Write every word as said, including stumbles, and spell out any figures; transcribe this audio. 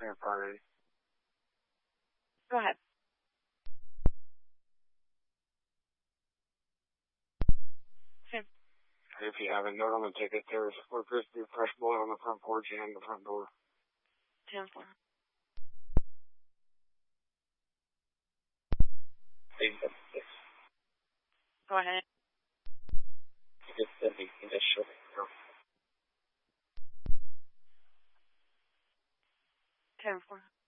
Same party. Go ahead. Okay. If you have a note on the ticket, there's four crispy fresh boil on the front porch and the front door. ten four. eight seven six. Go ahead. Ticket seventy, initial. ten four.